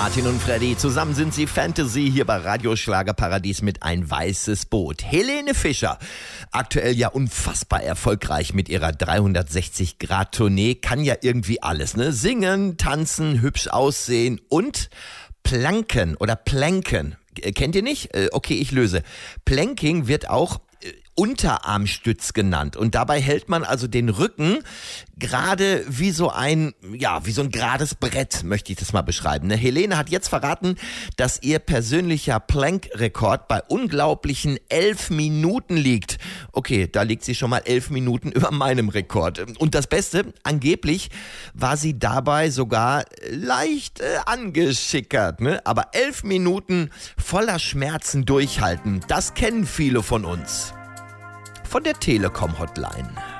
Martin und Freddy. Zusammen sind sie Fantasy hier bei Radio Schlagerparadies mit Ein weißes Boot. Helene Fischer, aktuell ja unfassbar erfolgreich mit ihrer 360-Grad-Tournee, kann ja irgendwie alles, ne? Singen, tanzen, hübsch aussehen und Planken oder Planken. Kennt ihr nicht? Okay, ich löse. Planking wird auch Unterarmstütz genannt und dabei hält man also den Rücken gerade wie so ein gerades Brett, möchte ich das mal beschreiben. Ne? Helene hat jetzt verraten, dass ihr persönlicher Plank-Rekord bei unglaublichen 11 Minuten liegt. Okay, da liegt sie schon mal 11 Minuten über meinem Rekord. Und das Beste, angeblich war sie dabei sogar leicht angeschickert. Ne? Aber 11 Minuten voller Schmerzen durchhalten, das kennen viele von uns. Von der Telekom Hotline.